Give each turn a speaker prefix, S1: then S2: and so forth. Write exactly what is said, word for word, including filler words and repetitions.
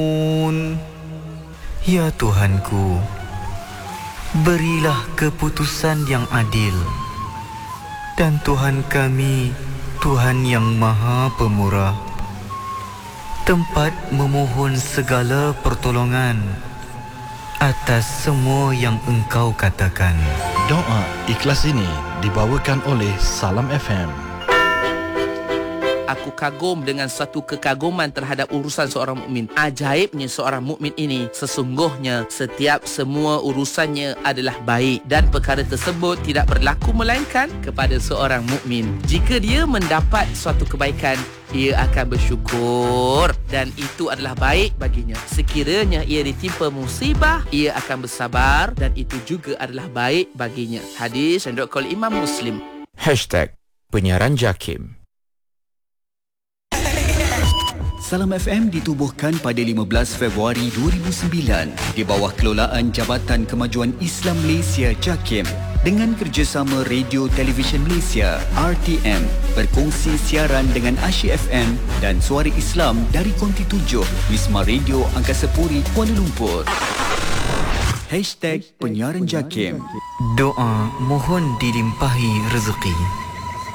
S1: Ya Tuhanku, berilah keputusan yang adil. Dan Tuhan kami, Tuhan yang Maha Pemurah, tempat memohon segala pertolongan atas semua yang Engkau katakan.
S2: Doa ikhlas ini dibawakan oleh Salam F M.
S3: Aku kagum dengan satu kekaguman terhadap urusan seorang mukmin. Ajaibnya seorang mukmin ini, sesungguhnya setiap semua urusannya adalah baik dan perkara tersebut tidak berlaku melainkan kepada seorang mukmin. Jika dia mendapat suatu kebaikan, ia akan bersyukur dan itu adalah baik baginya. Sekiranya ia ditimpa musibah, ia akan bersabar dan itu juga adalah baik baginya. Hadis yang diriwayatkan oleh Imam Muslim.
S4: Hashtag Penyiaran Jakim.
S5: Salam F M ditubuhkan pada lima belas Februari dua ribu sembilan di bawah kelolaan Jabatan Kemajuan Islam Malaysia JAKIM dengan kerjasama Radio Television Malaysia R T M berkongsi siaran dengan Asyik F M dan Suara Islam dari Konti tujuh Wisma Radio Angkasa Puri Kuala Lumpur. Hashtag Penyiaran Jakim.
S1: Doa mohon dilimpahi rezeki.